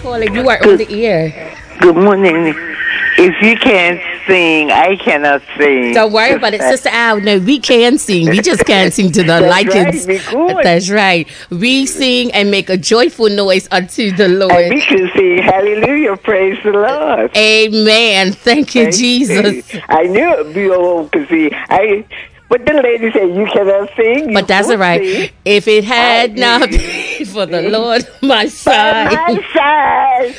calling. You are on the air. Good morning. If you can't sing, I cannot sing. Don't worry about it, Sister Al. No, we can sing. We just can't sing to the That's likings. right, we could. That's right. We sing and make a joyful noise unto the And Lord. we can sing hallelujah, praise the Lord. Amen. Thank you, Jesus. I knew it would be all because but the lady said you cannot sing. But that's all right. Sing. If it had not been for the Lord on my side. By my side.